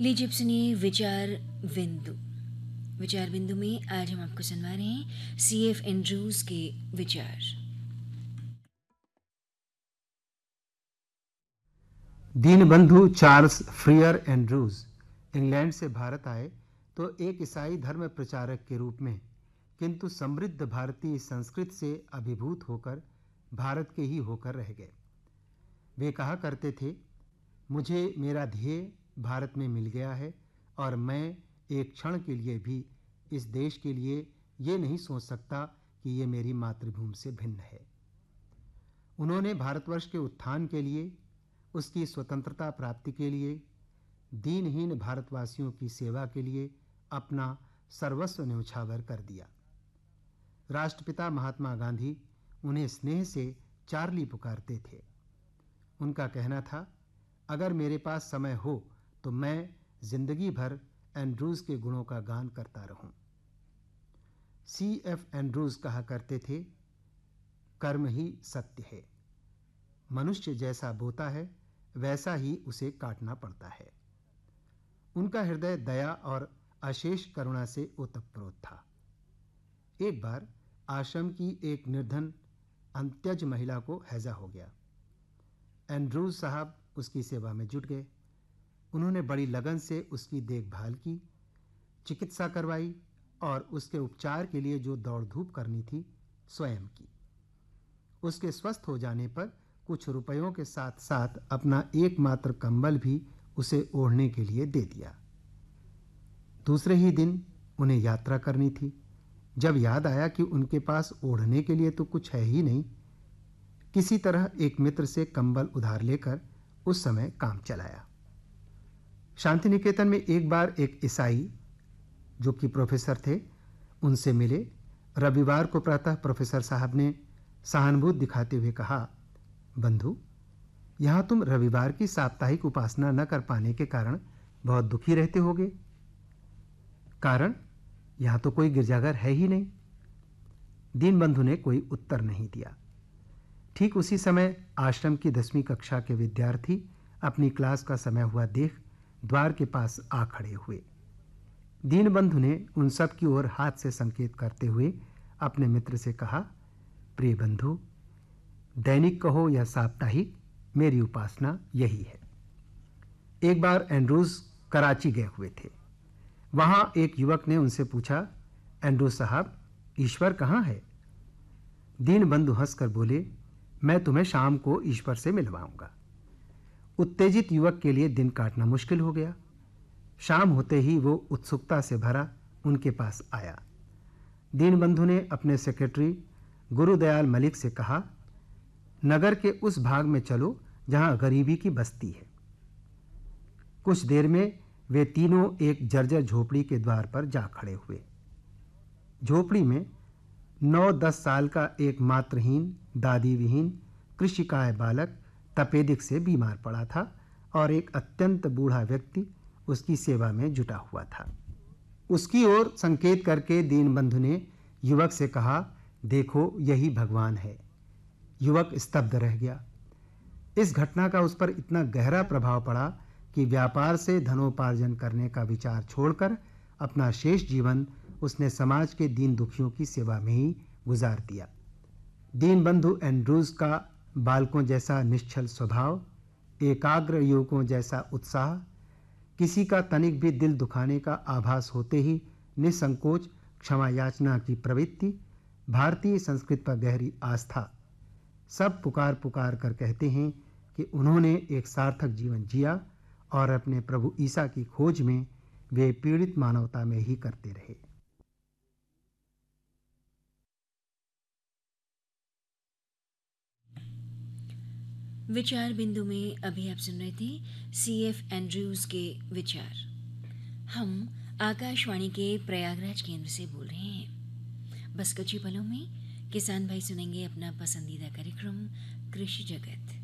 लीजिए अब सुनिए विचार बिंदु में आज हम आपको सुनवा रहे हैं सीएफ एंड्रूज के विचार। दीनबंधु चार्ल्स फ्रियर एंड्रूज इंग्लैंड से भारत आए तो एक ईसाई धर्म प्रचारक के रूप में, किंतु समृद्ध भारतीय संस्कृति से अभिभूत होकर भारत के ही होकर रह गए। वे कहा करते थे, मुझे मेरा ध्येय भारत में मिल गया है और मैं एक क्षण के लिए भी इस देश के लिए ये नहीं सोच सकता कि ये मेरी मातृभूमि से भिन्न है। उन्होंने भारतवर्ष के उत्थान के लिए, उसकी स्वतंत्रता प्राप्ति के लिए, दीनहीन भारतवासियों की सेवा के लिए अपना सर्वस्व न्यौछावर कर दिया। राष्ट्रपिता महात्मा गांधी उन्हें स्नेह से चार्ली पुकारते थे। उनका कहना था, अगर मेरे पास समय हो तो मैं जिंदगी भर एंड्रूज के गुणों का गान करता रहूं। सीएफ एंड्रूज कहा करते थे, कर्म ही सत्य है। मनुष्य जैसा बोता है वैसा ही उसे काटना पड़ता है। उनका हृदय दया और अशेष करुणा से ओतप्रोत था। एक बार आश्रम की एक निर्धन अंत्यज महिला को हैजा हो गया। एंड्रूज साहब उसकी सेवा में जुट गए। उन्होंने बड़ी लगन से उसकी देखभाल की, चिकित्सा करवाई और उसके उपचार के लिए जो दौड़ धूप करनी थी स्वयं की। उसके स्वस्थ हो जाने पर कुछ रुपयों के साथ साथ अपना एकमात्र कंबल भी उसे ओढ़ने के लिए दे दिया। दूसरे ही दिन उन्हें यात्रा करनी थी। जब याद आया कि उनके पास ओढ़ने के लिए तो कुछ है ही नहीं, किसी तरह एक मित्र से कंबल उधार लेकर उस समय काम चलाया। शांति निकेतन में एक बार एक ईसाई जो कि प्रोफेसर थे उनसे मिले। रविवार को प्रातः प्रोफेसर साहब ने सहानुभूति दिखाते हुए कहा, बंधु, यहां तुम रविवार की साप्ताहिक उपासना न कर पाने के कारण बहुत दुखी रहते होगे। कारण, यहां तो कोई गिरजाघर है ही नहीं। दीनबंधु ने कोई उत्तर नहीं दिया। ठीक उसी समय आश्रम की 10वीं कक्षा के विद्यार्थी अपनी क्लास का समय हुआ देख द्वार के पास आ खड़े हुए। दीनबंधु ने उन सब की ओर हाथ से संकेत करते हुए अपने मित्र से कहा, प्रिय बंधु, दैनिक कहो या साप्ताहिक, मेरी उपासना यही है। एक बार एंड्रूज कराची गए हुए थे। वहां एक युवक ने उनसे पूछा, एंड्रूज साहब, ईश्वर कहां है? दीनबंधु हंसकर बोले, मैं तुम्हें शाम को ईश्वर से मिलवाऊंगा। उत्तेजित युवक के लिए दिन काटना मुश्किल हो गया। शाम होते ही वो उत्सुकता से भरा उनके पास आया। दीनबंधु ने अपने सेक्रेटरी गुरुदयाल मलिक से कहा, नगर के उस भाग में चलो जहां गरीबी की बस्ती है। कुछ देर में वे तीनों एक जर्जर झोपड़ी के द्वार पर जा खड़े हुए। झोपड़ी में 9-10 साल का एक मातृहीन, दादी विहीन, कृषिकाय बालक तपेदिक से बीमार पड़ा था और एक अत्यंत बूढ़ा व्यक्ति उसकी सेवा में जुटा हुआ था। उसकी ओर संकेत करके दीनबंधु ने युवक से कहा, देखो, यही भगवान है। युवक स्तब्ध रह गया। इस घटना का उस पर इतना गहरा प्रभाव पड़ा कि व्यापार से धनोपार्जन करने का विचार छोड़कर अपना शेष जीवन उसने समाज के दीन दुखियों की सेवा में ही गुजार दिया। दीनबंधु एंड्रूज का बालकों जैसा निश्चल स्वभाव, एकाग्र युवकों जैसा उत्साह, किसी का तनिक भी दिल दुखाने का आभास होते ही निसंकोच क्षमा याचना की प्रवृत्ति, भारतीय संस्कृति पर गहरी आस्था, सब पुकार पुकार कर कहते हैं कि उन्होंने एक सार्थक जीवन जिया और अपने प्रभु ईसा की खोज में वे पीड़ित मानवता में ही करते रहे। विचार बिंदु में अभी आप सुन रहे थे सीएफ एंड्रूज के विचार। हम आकाशवाणी के प्रयागराज केंद्र से बोल रहे हैं। बस कुछ ही पलों में किसान भाई सुनेंगे अपना पसंदीदा कार्यक्रम कृषि जगत।